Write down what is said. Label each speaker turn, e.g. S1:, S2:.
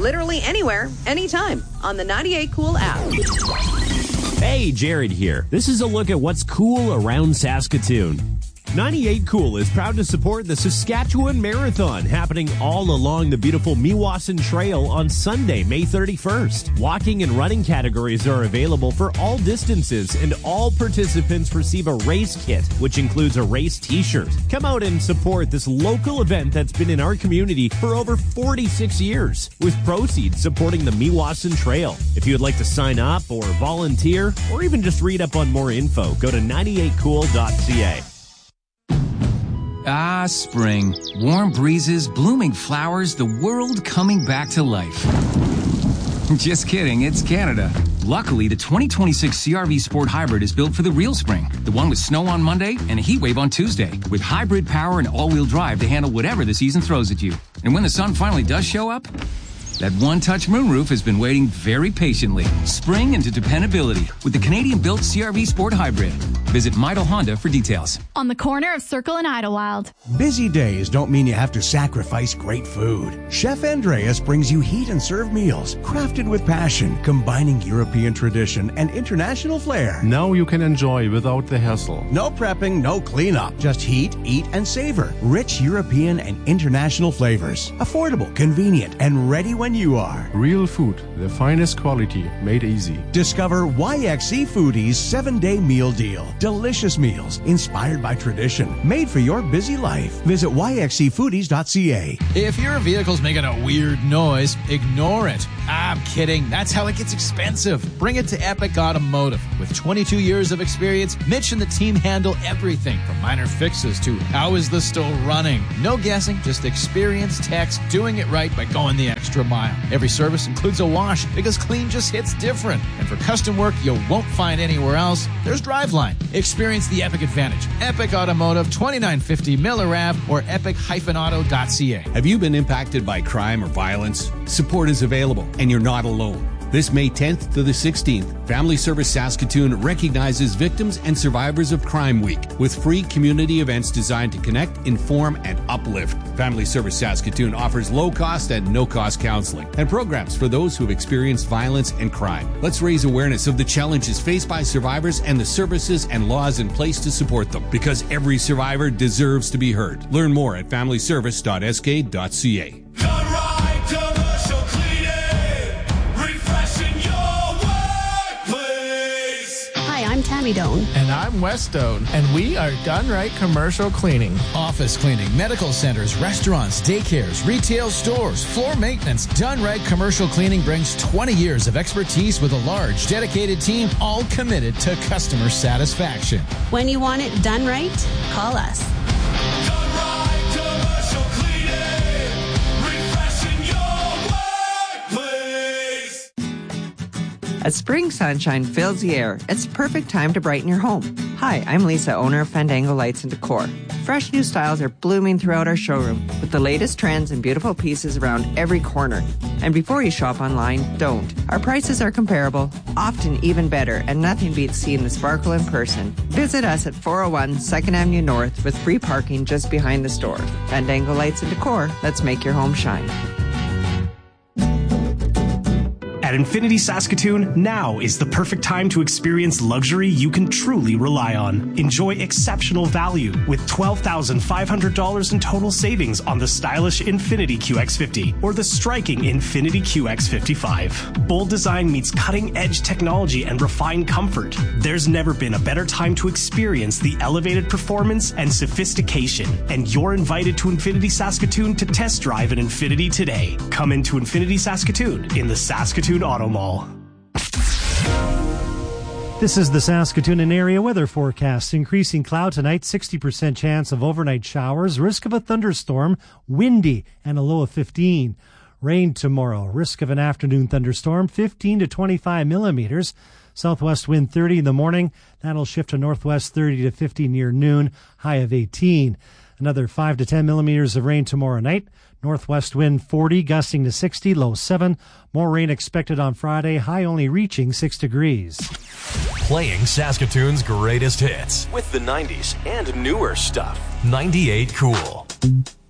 S1: literally anywhere, anytime on the 98 Cool app.
S2: Hey, Jared here. This is a look at what's cool around Saskatoon. 98 Cool is proud to support the Saskatchewan Marathon happening all along the beautiful Meewasin Trail on Sunday, May 31st. Walking and running categories are available for all distances, and all participants receive a race kit, which includes a race t-shirt. Come out and support this local event that's been in our community for over 46 years, with proceeds supporting the Meewasin Trail. If you would like to sign up or volunteer, or even just read up on more info, go to 98cool.ca.
S3: Ah, spring. Warm breezes, blooming flowers, the world coming back to life. Just kidding, it's Canada. Luckily, the 2026 CR-V Sport Hybrid is built for the real spring. The one with snow on Monday and a heat wave on Tuesday. With hybrid power and all-wheel drive to handle whatever the season throws at you. And when the sun finally does show up, that one-touch moonroof has been waiting very patiently. Spring into dependability with the Canadian-built CR-V Sport Hybrid. Visit Midel Honda for details.
S4: On the corner of Circle and Idlewild.
S5: Busy days don't mean you have to sacrifice great food. Chef Andreas brings you heat and serve meals crafted with passion, combining European tradition and international flair.
S6: Now you can enjoy without the hassle.
S5: No prepping, no cleanup. Just heat, eat, and savor. Rich European and international flavors. Affordable, convenient, and ready when you are.
S6: Real food, the finest quality, made easy.
S5: Discover YXC Foodie's 7-day meal deal. Delicious meals inspired by tradition, made for your busy life. Visit yxcfoodies.ca.
S7: If your vehicle's making a weird noise, ignore it. I'm kidding. That's how it gets expensive. Bring it to Epic Automotive. With 22 years of experience, Mitch and the team handle everything from minor fixes to how is the still running. No guessing, just experienced techs doing it right by going the extra mile. Every service includes a wash because clean just hits different. And for custom work you won't find anywhere else, there's Driveline. Experience the Epic advantage. Epic Automotive, 2950 Miller Ave or epic-auto.ca.
S8: Have you been impacted by crime or violence? Support is available, and you're not alone. This May 10th to the 16th, Family Service Saskatoon recognizes victims and survivors of Crime Week with free community events designed to connect, inform, and uplift. Family Service Saskatoon offers low-cost and no-cost counseling and programs for those who have experienced violence and crime. Let's raise awareness of the challenges faced by survivors and the services and laws in place to support them, because every survivor deserves to be heard. Learn more at familyservice.sk.ca.
S4: I'm Tammy Doan.
S9: And I'm Wes Doan. And we are Done Right Commercial Cleaning.
S7: Office cleaning, medical centers, restaurants, daycares, retail stores, floor maintenance. Done Right Commercial Cleaning brings 20 years of expertise with a large, dedicated team, all committed to customer satisfaction.
S4: When you want it done right, call us.
S10: As spring sunshine fills the air, it's the perfect time to brighten your home. Hi, I'm Lisa, owner of Fandango Lights and Decor. Fresh new styles are blooming throughout our showroom with the latest trends and beautiful pieces around every corner. And before you shop online, don't. Our prices are comparable, often even better, and nothing beats seeing the sparkle in person. Visit us at 401 2nd Avenue North with free parking just behind the store. Fandango Lights and Decor, let's make your home shine.
S11: At Infinity Saskatoon, now is the perfect time to experience luxury you can truly rely on. Enjoy exceptional value with $12,500 in total savings on the stylish Infinity QX50 or the striking Infinity QX55. Bold design meets cutting-edge technology and refined comfort. There's never been a better time to experience the elevated performance and sophistication. And you're invited to Infinity Saskatoon to test drive an Infinity today. Come into Infinity Saskatoon in the Saskatoon Auto Mall.
S12: This is the Saskatoon and area weather forecast. Increasing cloud tonight, 60% chance of overnight showers, risk of a thunderstorm, windy, and a low of 15. Rain tomorrow, risk of an afternoon thunderstorm, 15 to 25 millimeters. Southwest wind 30 in the morning. That'll shift to northwest 30 to 50 near noon, high of 18. Another 5 to 10 millimeters of rain tomorrow night. Northwest wind 40, gusting to 60, low 7. More rain expected on Friday, high only reaching 6 degrees.
S13: Playing Saskatoon's greatest hits with the 90s and newer stuff. 98 Cool.